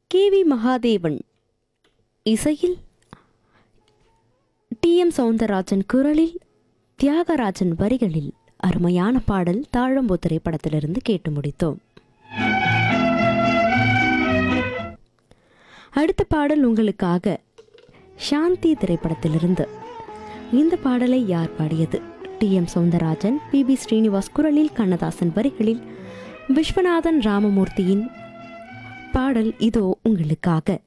KV. Mahadevan இசையில் TM. Soundararajan குரலில் தியாகராஜன் வரிகளில் அருமையான பாடல் தாழம்பூ திரைப்படத்திலிருந்து கேட்டு முடித்தோம். அடுத்த பாடல் உங்களுக்காக சாந்தி திரைப்படத்திலிருந்து. இந்த பாடலை யார் பாடியது? டி.எம். சௌந்தரராஜன், பி.பி. ஸ்ரீனிவாஸ் குரலில், கண்ணதாசன் வரிகளில் விஸ்வநாதன் ராமமூர்த்தியின் பாடல் இதோ உங்களுக்காக.